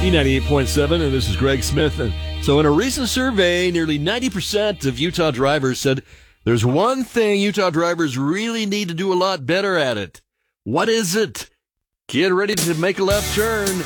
E98.7, and this is Greg Smith. And so in a recent survey, nearly 90% of Utah drivers said there's one thing Utah drivers really need to do a lot better at it. What is it? Get ready to make a left turn.